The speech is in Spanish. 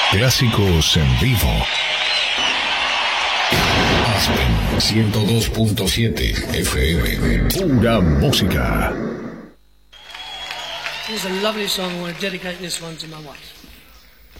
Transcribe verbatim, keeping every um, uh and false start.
Clásicos en vivo. Aspen ciento dos punto siete F M. Pura música. Here's a lovely song. I want to dedicate this one to my wife.